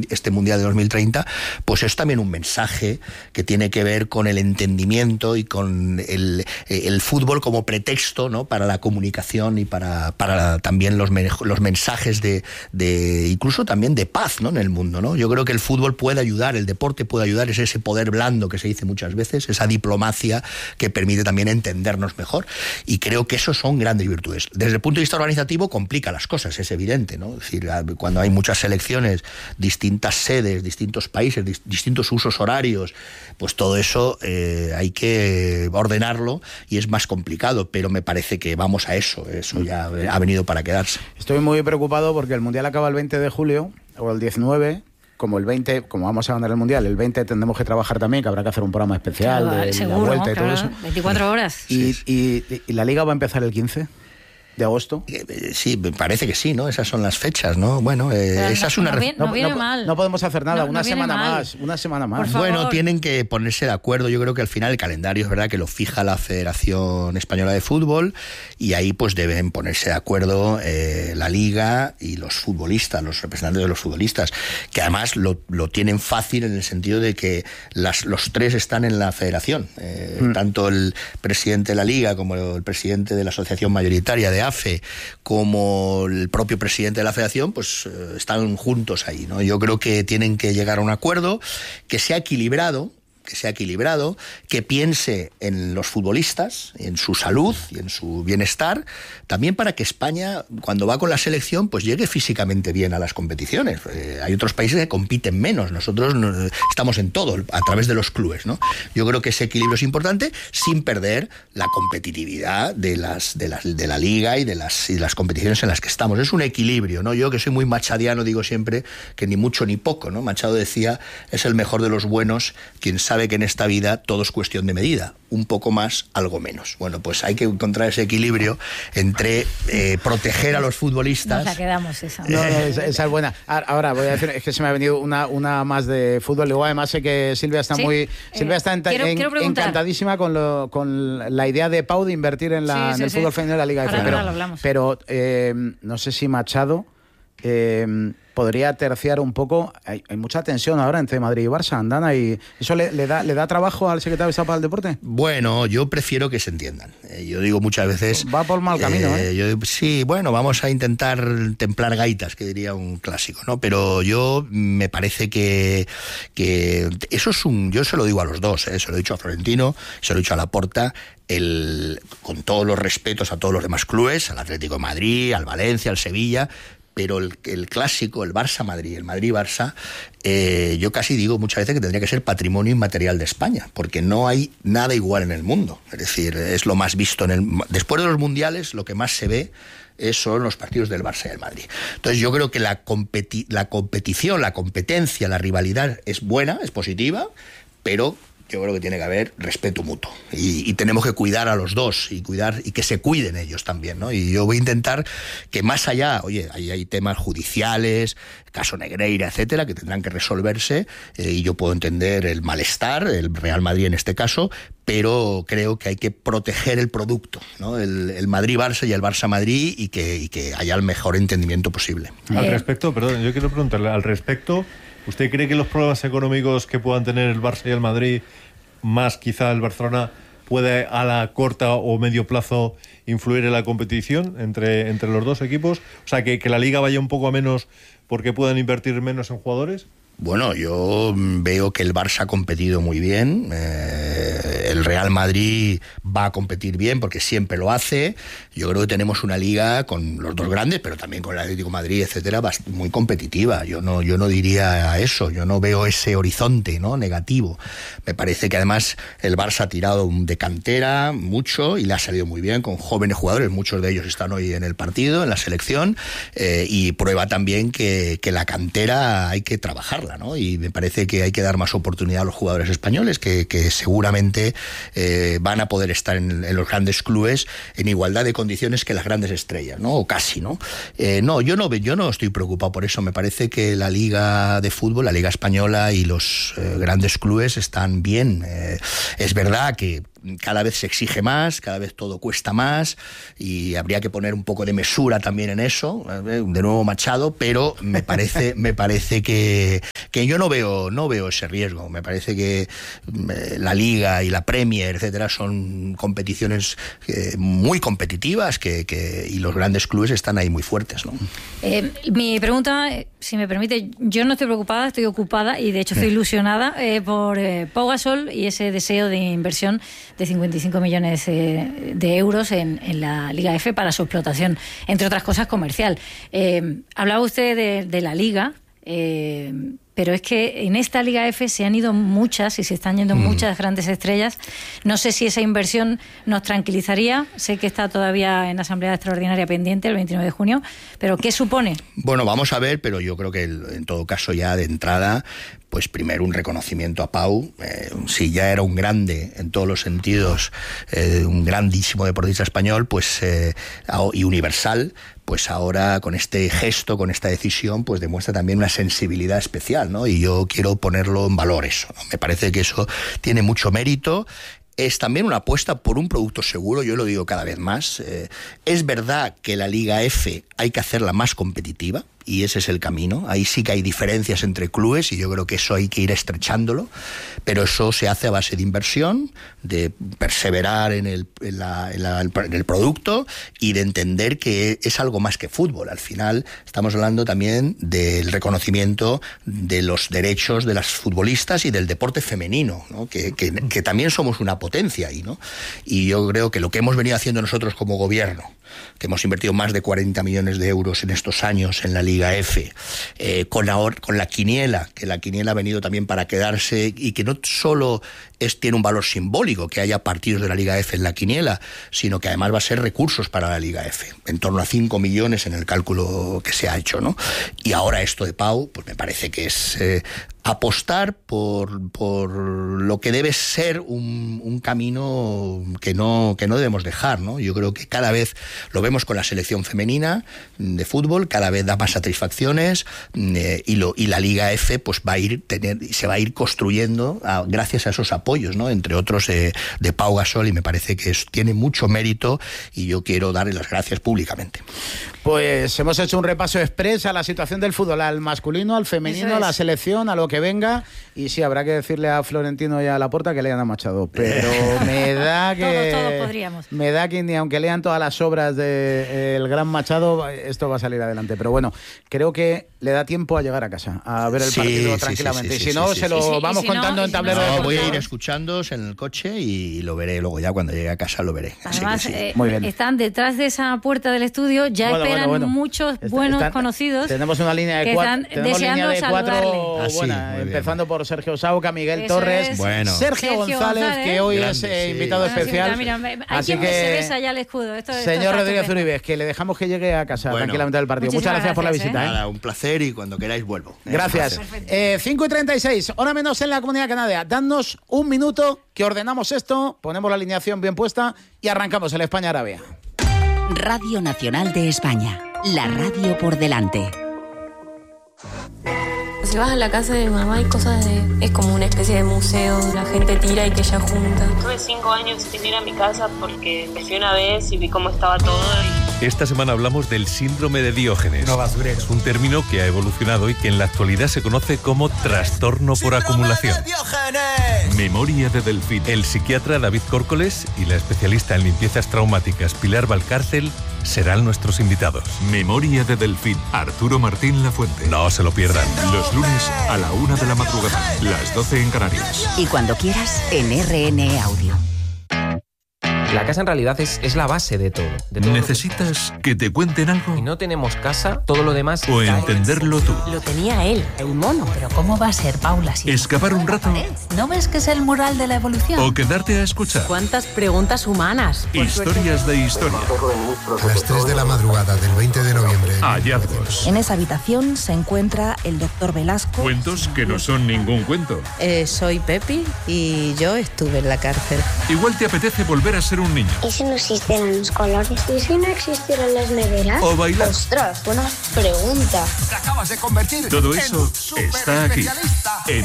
este Mundial de 2030, pues es también un mensaje que tiene que ver con el entendimiento y con el fútbol como pretexto, ¿no?, para la comunicación y para también los mensajes de incluso también de paz, ¿no?, en el mundo, ¿no? Yo creo que el fútbol puede ayudar, el deporte puede ayudar, es ese poder blando que se dice muchas veces, esa diplomacia que permite también entendernos mejor, y creo que eso son grandes virtudes. Desde el punto de vista organizativo complica las cosas, es evidente, ¿no? Es decir, cuando hay muchas selecciones, distintas sedes, distintos países, distintos usos horarios, pues todo eso hay que ordenarlo y es más complicado, pero me parece que vamos a eso ya ha venido para quedarse. Estoy muy preocupado porque el Mundial acaba el 20 de julio o el 19. Como el 20, como vamos a ganar el Mundial, el 20 tendremos que trabajar también, que habrá que hacer un programa especial de la vuelta y todo eso. 24 horas. Y la Liga va a empezar el 15 de agosto. Sí, me parece que sí, ¿no? Esas son las fechas, ¿no? Bueno, esa es una... No viene mal. No podemos hacer nada, No una semana mal. más. Bueno, tienen que ponerse de acuerdo. Yo creo que al final el calendario es verdad que lo fija la Federación Española de Fútbol y ahí pues deben ponerse de acuerdo la Liga y los futbolistas, los representantes de los futbolistas, que además lo tienen fácil en el sentido de que los tres están en la Federación. Tanto el presidente de la Liga como el presidente de la Asociación Mayoritaria de AFE como el propio presidente de la Federación, pues están juntos ahí, ¿no? Yo creo que tienen que llegar a un acuerdo que sea equilibrado, que piense en los futbolistas, en su salud y en su bienestar, también para que España, cuando va con la selección, pues llegue físicamente bien a las competiciones. Hay otros países que compiten menos, nosotros estamos en todo, a través de los clubes, ¿no? Yo creo que ese equilibrio es importante, sin perder la competitividad de la Liga y de las competiciones en las que estamos. Es un equilibrio, ¿no? Yo, que soy muy machadiano, digo siempre que ni mucho ni poco, ¿no? Machado decía, es el mejor de los buenos quien sabe que en esta vida todo es cuestión de medida, un poco más, algo menos. Bueno, pues hay que encontrar ese equilibrio entre proteger a los futbolistas. Nos la quedamos esa. No, esa es buena. Ahora voy a decir, es que se me ha venido una más de fútbol. Luego además sé que Silvia está Silvia está encantadísima con la idea de Pau de invertir en el fútbol femenino de la Liga de Fútbol. Pero no sé si Machado podría terciar un poco. Hay mucha tensión ahora entre Madrid y Barça, Andana, y ¿eso le da trabajo al secretario de Estado para el deporte? Bueno, yo prefiero que se entiendan. Yo digo muchas veces... Va por mal camino, sí, bueno, vamos a intentar templar gaitas, que diría un clásico, ¿no? Pero yo me parece que eso es yo se lo digo a los dos, se lo he dicho a Florentino, se lo he dicho a Laporta, con todos los respetos a todos los demás clubes, al Atlético de Madrid, al Valencia, al Sevilla, pero el clásico, el Barça-Madrid, el Madrid-Barça, yo casi digo muchas veces que tendría que ser patrimonio inmaterial de España, porque no hay nada igual en el mundo. Es decir, es lo más visto después de los mundiales, lo que más se ve son los partidos del Barça y del Madrid. Entonces yo creo que la competición, la competencia, la rivalidad es buena, es positiva, pero yo creo que tiene que haber respeto mutuo y tenemos que cuidar a los dos y que se cuiden ellos también, ¿no? Y yo voy a intentar que más allá, hay temas judiciales, caso Negreira, etcétera, que tendrán que resolverse, y yo puedo entender el malestar, el Real Madrid en este caso, pero creo que hay que proteger el producto, ¿no? El Madrid-Barça y el Barça-Madrid, y que haya el mejor entendimiento posible. Al respecto, perdón, yo quiero preguntarle, al respecto, ¿usted cree que los problemas económicos que puedan tener el Barça y el Madrid, más quizá el Barcelona, puede a la corta o medio plazo influir en la competición entre los dos equipos? O sea, que la Liga vaya un poco a menos porque puedan invertir menos en jugadores. Bueno, yo veo que el Barça ha competido muy bien, el Real Madrid va a competir bien porque siempre lo hace. Yo creo que tenemos una liga con los dos grandes, pero también con el Atlético de Madrid, etcétera, muy competitiva. Yo no diría eso, yo no veo ese horizonte, ¿no?, negativo. Me parece que además el Barça ha tirado de cantera mucho y le ha salido muy bien con jóvenes jugadores, muchos de ellos están hoy en el partido, en la selección, y prueba también que la cantera hay que trabajarla, ¿no? Y me parece que hay que dar más oportunidad a los jugadores españoles que seguramente van a poder estar en los grandes clubes en igualdad de condiciones que las grandes estrellas, ¿no? O casi, ¿no? Yo no estoy preocupado por eso. Me parece que la Liga de Fútbol, la Liga Española y los grandes clubes están bien. Es verdad que cada vez se exige más, cada vez todo cuesta más y habría que poner un poco de mesura también en eso, de nuevo Machado, pero me parece que que yo no veo ese riesgo. Me parece que la Liga y la Premier, etcétera, son competiciones muy competitivas y los grandes clubes están ahí muy fuertes, ¿no? Mi pregunta, si me permite, yo no estoy preocupada, estoy ocupada y de hecho estoy ilusionada por Pau Gasol y ese deseo de inversión de 55 millones de euros en la Liga F para su explotación, entre otras cosas comercial. Hablaba usted de la Liga, pero es que en esta Liga F se han ido muchas y se están yendo muchas grandes estrellas. No sé si esa inversión nos tranquilizaría. Sé que está todavía en Asamblea Extraordinaria pendiente el 29 de junio, pero ¿qué supone? Bueno, vamos a ver, pero yo creo que en todo caso ya de entrada, pues primero un reconocimiento a Pau. Si ya era un grande en todos los sentidos, un grandísimo deportista español, pues y universal, pues ahora con este gesto, con esta decisión, pues demuestra también una sensibilidad especial, ¿no? Y yo quiero ponerlo en valor eso, ¿no? Me parece que eso tiene mucho mérito. Es también una apuesta por un producto seguro, yo lo digo cada vez más. Es verdad que la Liga F hay que hacerla más competitiva, y ese es el camino. Ahí sí que hay diferencias entre clubes y yo creo que eso hay que ir estrechándolo, pero eso se hace a base de inversión, de perseverar en el producto y de entender que es algo más que fútbol. Al final estamos hablando también del reconocimiento de los derechos de las futbolistas y del deporte femenino, ¿no? que también somos una potencia ahí, ¿no? Y yo creo que lo que hemos venido haciendo nosotros como gobierno, que hemos invertido más de 40 millones de euros en estos años en la Liga F, con la quiniela, que la quiniela ha venido también para quedarse y que no solo tiene un valor simbólico que haya partidos de la Liga F en la quiniela, sino que además va a ser recursos para la Liga F, en torno a 5 millones en el cálculo que se ha hecho, ¿no? Y ahora esto de Pau, pues me parece que es apostar por lo que debe ser un camino que no debemos dejar, ¿no? Yo creo que cada vez lo vemos con la selección femenina de fútbol, cada vez da más satisfacciones, y la Liga F pues se va a ir construyendo gracias a esos apoyos, ¿no? Entre otros de Pau Gasol, y me parece que tiene mucho mérito y yo quiero darle las gracias públicamente. Pues hemos hecho un repaso express a la situación del fútbol, al masculino, al femenino, a la selección, a lo que venga, y sí, habrá que decirle a Florentino y a Laporta que lean a Machado, pero me da que todos podríamos. Me da que ni aunque lean todas las obras del gran Machado, esto va a salir adelante, pero bueno, creo que le da tiempo a llegar a casa, a ver el partido tranquilamente, y si no, se lo vamos contando en tablero. No, voy a ir escuchándoos en el coche y lo veré luego, ya cuando llegue a casa lo veré. Además, muy bien. Están detrás de esa puerta del estudio, ya esperan muchos buenos conocidos. Tenemos una línea de cuatro, empezando por Sergio Sauca, Miguel Torres, Sergio González, que hoy es invitado especial. Así que se besa ya el escudo. Señor Rodríguez Uribes, que le dejamos que llegue a casa tranquilamente del partido. Muchas gracias por la visita. Nada, un placer, y cuando queráis vuelvo. Gracias. 5:36, hora menos en la Comunidad Canaria. Dadnos un minuto que ordenamos esto, ponemos la alineación bien puesta y arrancamos el España-Arabia. Radio Nacional de España, la radio por delante. Si vas a la casa de mi mamá hay cosas es como una especie de museo, la gente tira y que ella junta. Tuve 5 años sin ir a mi casa porque me fui una vez y vi cómo estaba todo. Esta semana hablamos del síndrome de Diógenes. No basurero. Es un término que ha evolucionado y que en la actualidad se conoce como trastorno por acumulación. Memoria de Delfín. El psiquiatra David Córcoles y la especialista en limpiezas traumáticas Pilar Valcárcel serán nuestros invitados. Memoria de Delfín. Arturo Martín Lafuente. No se lo pierdan. Los lunes a la 1 de la madrugada, las 12 en Canarias. Y cuando quieras, en RN Audio. La casa en realidad es la base de todo. ¿Necesitas que te cuenten algo? Si no tenemos casa, todo lo demás... O entenderlo tú. Lo tenía él, el mono. Pero ¿cómo va a ser, Paula? Si ¿escapar un rato? ¿No ves que es el mural de la evolución? ¿O quedarte a escuchar? ¿Cuántas preguntas humanas? Historias de historia. A las 3 de la madrugada del 20 de noviembre. Hallazgos. En esa habitación se encuentra el doctor Velasco. Cuentos que no son ningún cuento. Soy Pepi y yo estuve en la cárcel. Igual te apetece volver a ser un niño. ¿Y si no existieran los colores? ¿Y si no existieran las neveras? ¿O bailar? ¡Ostras! Buena pregunta. Te acabas de convertir. Todo eso está aquí.